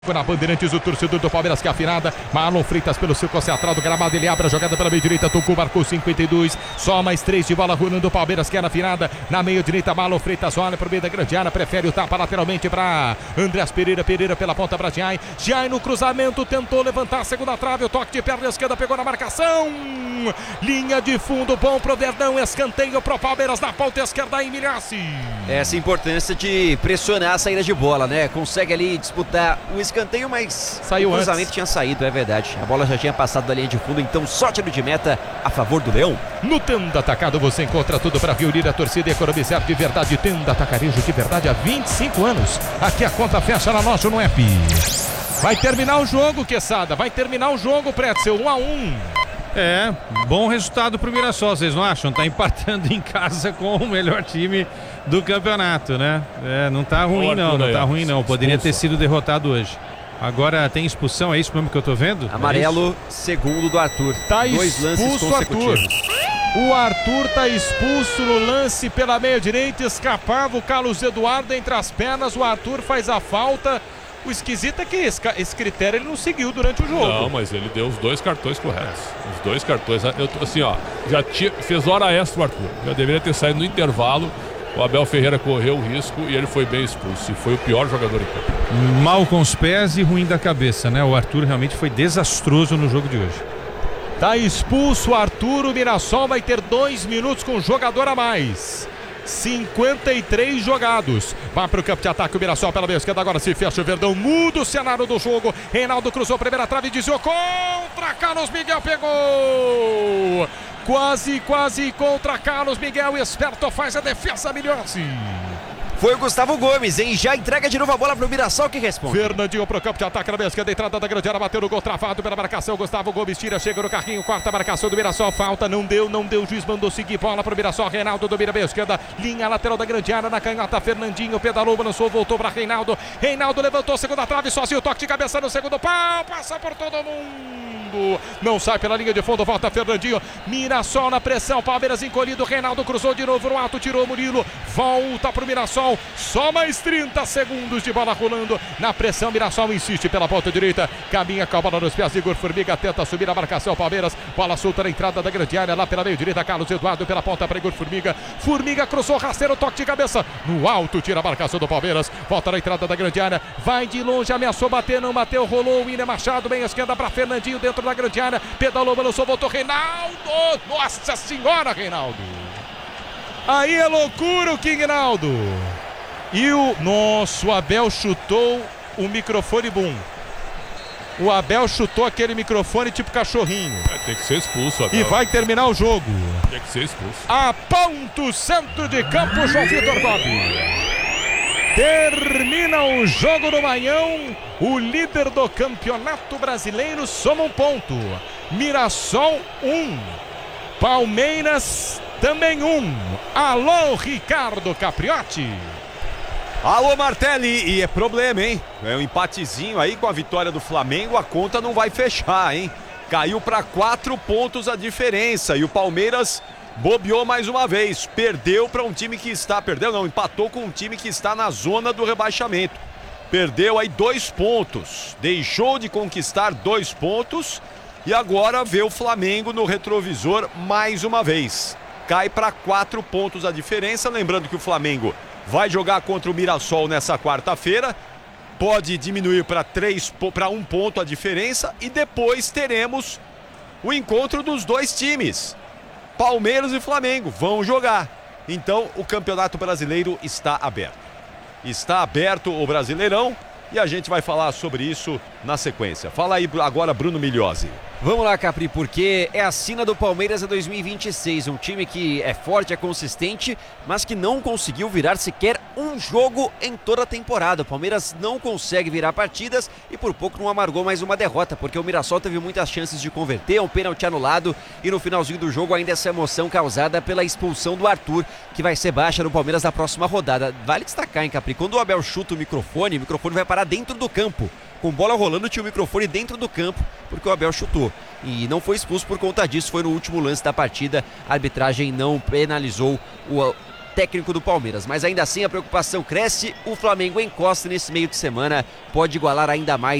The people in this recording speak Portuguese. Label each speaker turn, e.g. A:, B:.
A: Na Bandeirantes, o torcedor do Palmeiras que é afinada. Marlon Freitas pelo seu central do gramado. Ele abre a jogada pela meia direita. Tucu marcou 52. Só mais 3 de bola rolando do Palmeiras que é afinada. Na meia direita, Marlon Freitas olha para o meio da grande área. Prefere o tapa lateralmente para Andreas Pereira. Pereira pela ponta para Giai. Giai no cruzamento. Tentou levantar a segunda trave. O toque de perna esquerda pegou na marcação. Linha de fundo bom pro Verdão. Escanteio pro Palmeiras na ponta esquerda. Emilhasse.
B: Essa importância de pressionar a saída de bola, né? Consegue ali disputar o escanteio, mas
A: saiu
B: o cruzamento
A: antes.
B: Tinha saído, é verdade. A bola já tinha passado da linha de fundo, então só tiro de meta a favor do Leão.
A: No Tenda Atacado você encontra tudo para reunir a torcida e economizar de verdade. Tenda Atacarejo de verdade há 25 anos. Aqui a conta fecha na loja no app. Vai terminar o jogo, Quesada. Vai terminar o jogo, Pretzel, 1-1.
C: É, bom resultado pro Mirassol, vocês não acham? Tá empatando em casa com o melhor time do campeonato, né? É, não tá ruim não, não tá ruim não. Poderia ter sido derrotado hoje. Agora tem expulsão, é isso mesmo que eu tô vendo?
B: Amarelo, segundo do Arthur.
A: Tá
B: 2 lances consecutivos.
A: O Arthur tá expulso no lance pela meia direita, escapava o Carlos Eduardo entre as pernas, o Arthur faz a falta. O esquisito é que esse critério ele não seguiu durante o jogo.
D: Não, mas ele deu os 2 cartões corretos. Os 2 cartões, assim ó, fez hora extra o Arthur. Já deveria ter saído no intervalo. O Abel Ferreira correu o risco e ele foi bem expulso. E foi o pior jogador em campo.
C: Mal com os pés e ruim da cabeça, né? O Arthur realmente foi desastroso no jogo de hoje.
A: Tá expulso o Arthur, o Mirassol vai ter 2 minutos com jogador a mais. 53 jogados. Vai para o campo de ataque o Mirassol pela meia esquerda. Agora se fecha o Verdão. Muda o cenário do jogo. Reinaldo cruzou a primeira trave e desviou contra Carlos Miguel. Pegou. Quase contra Carlos Miguel. Esperto faz a defesa, Milhões.
B: Foi o Gustavo Gomes, hein? Já entrega de novo a bola pro Mirassol que responde.
A: Fernandinho pro campo de ataque na meia esquerda, entrada da grande área, bateu no gol, travado pela marcação. Gustavo Gomes tira, chega no carrinho, quarta marcação do Mirassol, falta, não deu, o juiz mandou seguir, bola pro Mirassol, Reinaldo domina a meia esquerda, linha lateral da grande área, na canhota, Fernandinho pedalou, balançou, voltou pra Reinaldo. Reinaldo levantou, segunda trave, sozinho, toque de cabeça no segundo pau, passa por todo mundo. Não sai pela linha de fundo, volta Fernandinho, Mirassol na pressão, Palmeiras encolhido, Reinaldo cruzou de novo no alto, tirou Murilo, volta pro Mirassol. Só mais 30 segundos de bola rolando na pressão. Mirassol insiste pela ponta direita. Caminha com a bola nos pés. Igor Formiga tenta subir a marcação. Palmeiras. Bola solta na entrada da grande área. Lá pela meio direita. Carlos Eduardo pela ponta para Igor Formiga. Formiga cruzou rasteiro. Toque de cabeça. No alto tira a marcação do Palmeiras. Volta na entrada da grande área. Vai de longe. Ameaçou bater. Não bateu. Rolou o William Machado. Bem esquerda para Fernandinho dentro da grande área. Pedalou, balançou. Voltou Reinaldo. Nossa senhora, Reinaldo. Aí é loucura o King Naldo. E o nosso Abel chutou o microfone boom. O Abel chutou aquele microfone tipo cachorrinho.
D: Tem que ser expulso, Abel.
A: E vai terminar o jogo.
D: Tem que ser expulso.
A: Aponta o centro de campo, João Vitor Gobi. Termina o jogo do Manhão. O líder do Campeonato Brasileiro soma 1 ponto. Mirassol 1. Palmeiras também 1. Alô, Ricardo Capriotti.
E: Alô, Martelli, e é problema, hein? É um empatezinho aí com a vitória do Flamengo, a conta não vai fechar, hein? Caiu para 4 pontos a diferença e o Palmeiras bobeou mais uma vez. Perdeu para um time que está... empatou com um time que está na zona do rebaixamento. Perdeu aí 2 pontos, deixou de conquistar 2 pontos e agora vê o Flamengo no retrovisor mais uma vez. Cai para 4 pontos a diferença, lembrando que o Flamengo vai jogar contra o Mirassol nessa quarta-feira. Pode diminuir para 1 ponto a diferença. E depois teremos o encontro dos 2 times. Palmeiras e Flamengo vão jogar. Então o Campeonato Brasileiro está aberto. Está aberto o Brasileirão. E a gente vai falar sobre isso na sequência. Fala aí agora, Bruno Migliosi.
B: Vamos lá, Capri, porque é a sina do Palmeiras em 2026. Um time que é forte, é consistente, mas que não conseguiu virar sequer um jogo em toda a temporada. O Palmeiras não consegue virar partidas e por pouco não amargou mais uma derrota, porque o Mirassol teve muitas chances de converter, um pênalti anulado e no finalzinho do jogo ainda essa emoção causada pela expulsão do Arthur, que vai ser baixa no Palmeiras na próxima rodada. Vale destacar, hein, Capri, quando o Abel chuta o microfone vai parar dentro do campo. Com bola rolando, tinha o microfone dentro do campo, porque o Abel chutou. E não foi expulso por conta disso, foi no último lance da partida. A arbitragem não penalizou técnico do Palmeiras. Mas ainda assim a preocupação cresce, o Flamengo encosta nesse meio de semana, pode igualar ainda mais